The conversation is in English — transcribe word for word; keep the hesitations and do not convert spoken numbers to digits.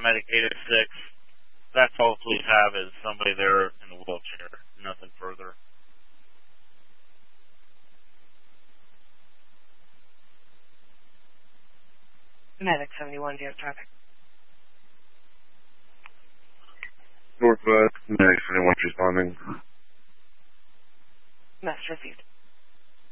paramedic eight oh six. That's all police have is somebody there in a wheelchair. Nothing further. Medic seventy-one, do you have traffic? Northwest, Medic seventy-one responding. Message received.